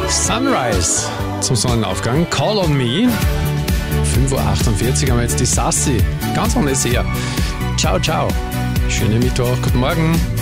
Sunrise zum Sonnenaufgang. Call on Me. 5.48 Uhr haben wir jetzt die Sassi. Ganz ohne Seher. Ciao, ciao. Schönen Mittwoch. Guten Morgen.